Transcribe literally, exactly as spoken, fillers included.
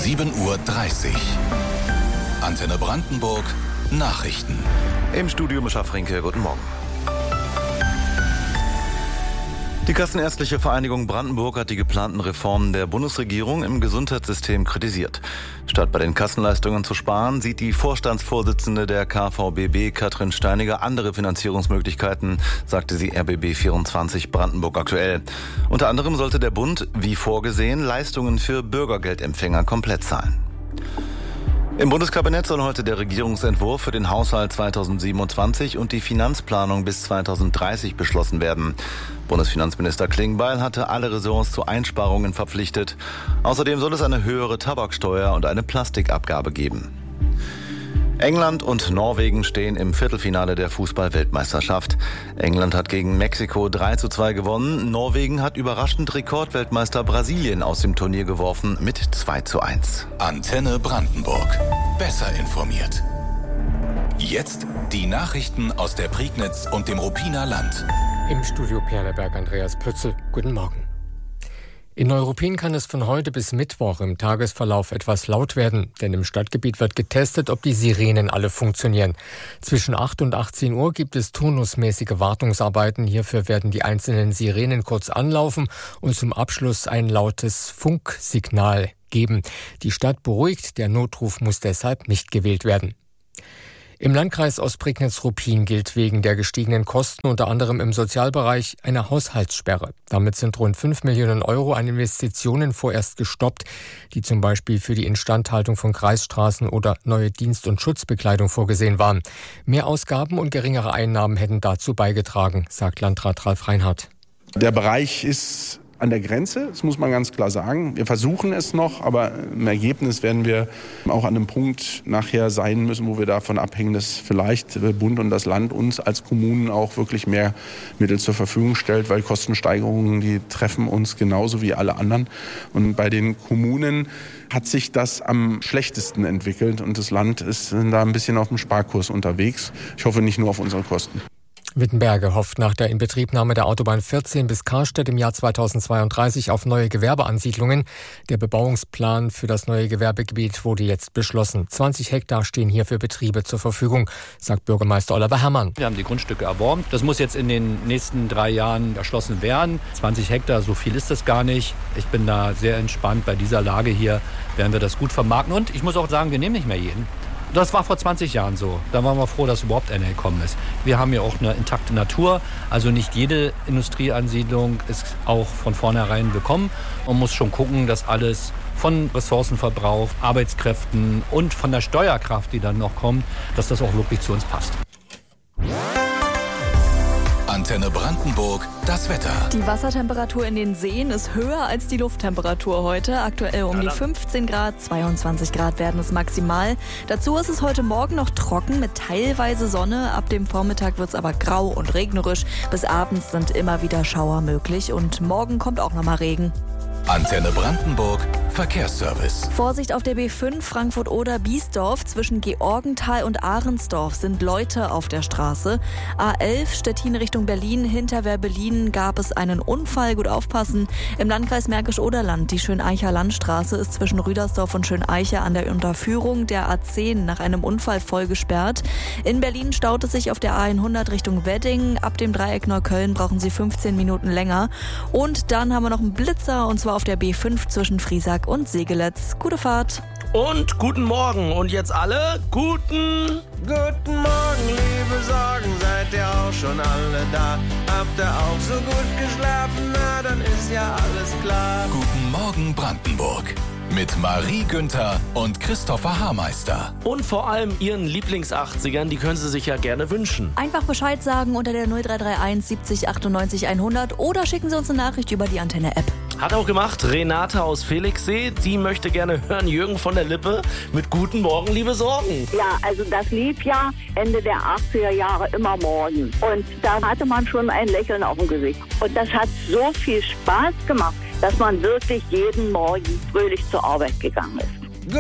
sieben Uhr dreißig. Antenne Brandenburg Nachrichten. Im Studio Mischa Frinke, guten Morgen. Die Kassenärztliche Vereinigung Brandenburg hat die geplanten Reformen der Bundesregierung im Gesundheitssystem kritisiert. Statt bei den Kassenleistungen zu sparen, sieht die Vorstandsvorsitzende der K V B B, Katrin Steiniger, andere Finanzierungsmöglichkeiten, sagte sie R B B vierundzwanzig Brandenburg aktuell. Unter anderem sollte der Bund, wie vorgesehen, Leistungen für Bürgergeldempfänger komplett zahlen. Im Bundeskabinett soll heute der Regierungsentwurf für den Haushalt zweitausendsiebenundzwanzig und die Finanzplanung bis zweitausenddreißig beschlossen werden. Bundesfinanzminister Klingbeil hatte alle Ressorts zu Einsparungen verpflichtet. Außerdem soll es eine höhere Tabaksteuer und eine Plastikabgabe geben. England und Norwegen stehen im Viertelfinale der Fußball-Weltmeisterschaft. England hat gegen Mexiko drei zu zwei gewonnen. Norwegen hat überraschend Rekordweltmeister Brasilien aus dem Turnier geworfen mit zwei zu eins. Antenne Brandenburg. Besser informiert. Jetzt die Nachrichten aus der Prignitz und dem Ruppiner Land. Im Studio Perleberg Andreas Pützel. Guten Morgen. In Neuruppin kann es von heute bis Mittwoch im Tagesverlauf etwas laut werden, denn im Stadtgebiet wird getestet, ob die Sirenen alle funktionieren. Zwischen acht und achtzehn Uhr gibt es turnusmäßige Wartungsarbeiten. Hierfür werden die einzelnen Sirenen kurz anlaufen und zum Abschluss ein lautes Funksignal geben. Die Stadt beruhigt, der Notruf muss deshalb nicht gewählt werden. Im Landkreis Ostprignitz-Ruppin gilt wegen der gestiegenen Kosten unter anderem im Sozialbereich eine Haushaltssperre. Damit sind rund fünf Millionen Euro an Investitionen vorerst gestoppt, die zum Beispiel für die Instandhaltung von Kreisstraßen oder neue Dienst- und Schutzbekleidung vorgesehen waren. Mehr Ausgaben und geringere Einnahmen hätten dazu beigetragen, sagt Landrat Ralf Reinhardt. Der Bereich ist an der Grenze, das muss man ganz klar sagen. Wir versuchen es noch, aber im Ergebnis werden wir auch an einem Punkt nachher sein müssen, wo wir davon abhängen, dass vielleicht der Bund und das Land uns als Kommunen auch wirklich mehr Mittel zur Verfügung stellt, weil Kostensteigerungen, die treffen uns genauso wie alle anderen. Und bei den Kommunen hat sich das am schlechtesten entwickelt und das Land ist da ein bisschen auf dem Sparkurs unterwegs. Ich hoffe nicht nur auf unsere Kosten. Wittenberge hofft nach der Inbetriebnahme der Autobahn vierzehn bis Karstedt im Jahr zweitausendzweiunddreißig auf neue Gewerbeansiedlungen. Der Bebauungsplan für das neue Gewerbegebiet wurde jetzt beschlossen. zwanzig Hektar stehen hier für Betriebe zur Verfügung, sagt Bürgermeister Oliver Herrmann. Wir haben die Grundstücke erworben. Das muss jetzt in den nächsten drei Jahren erschlossen werden. zwanzig Hektar, so viel ist das gar nicht. Ich bin da sehr entspannt. Bei dieser Lage hier werden wir das gut vermarkten. Und ich muss auch sagen, wir nehmen nicht mehr jeden. Das war vor zwanzig Jahren so. Da waren wir froh, dass überhaupt einer gekommen ist. Wir haben ja auch eine intakte Natur. Also nicht jede Industrieansiedlung ist auch von vornherein willkommen. Man muss schon gucken, dass alles von Ressourcenverbrauch, Arbeitskräften und von der Steuerkraft, die dann noch kommt, dass das auch wirklich zu uns passt. Antenne Brandenburg, das Wetter. Die Wassertemperatur in den Seen ist höher als die Lufttemperatur heute. Aktuell um die fünfzehn Grad, zweiundzwanzig Grad werden es maximal. Dazu ist es heute Morgen noch trocken mit teilweise Sonne. Ab dem Vormittag wird es aber grau und regnerisch. Bis abends sind immer wieder Schauer möglich und morgen kommt auch nochmal Regen. Antenne Brandenburg, Verkehrsservice. Vorsicht auf der B fünf Frankfurt-Oder-Biesdorf. Zwischen Georgenthal und Ahrensdorf sind Leute auf der Straße. A elf Stettin Richtung Berlin. Hinter Werbelin gab es einen Unfall. Gut aufpassen. Im Landkreis Märkisch-Oderland. Die Schöneicher Landstraße ist zwischen Rüdersdorf und Schöneiche an der Unterführung der A zehn nach einem Unfall voll gesperrt. In Berlin staut es sich auf der A hundert Richtung Wedding. Ab dem Dreieck Neukölln brauchen Sie fünfzehn Minuten länger. Und dann haben wir noch einen Blitzer und zwar auf der B fünf zwischen Friesack und Segeletz. Gute Fahrt. Und guten Morgen. Und jetzt alle guten... Guten Morgen, liebe Sorgen, seid ihr auch schon alle da? Habt ihr auch so gut geschlafen? Na, dann ist ja alles klar. Guten Morgen Brandenburg. Mit Marie Günther und Christopher Haarmeister. Und vor allem Ihren Lieblings-achtzigern, die können Sie sich ja gerne wünschen. Einfach Bescheid sagen unter der null drei drei eins siebzig achtundneunzig hundert oder schicken Sie uns eine Nachricht über die Antenne-App. Hat auch gemacht Renate aus Felixsee. Die möchte gerne hören Jürgen von der Lippe mit Guten Morgen, liebe Sorgen. Ja, also das lief ja Ende der achtziger Jahre immer morgen. Und da hatte man schon ein Lächeln auf dem Gesicht. Und das hat so viel Spaß gemacht, dass man wirklich jeden Morgen fröhlich zur Arbeit gegangen ist.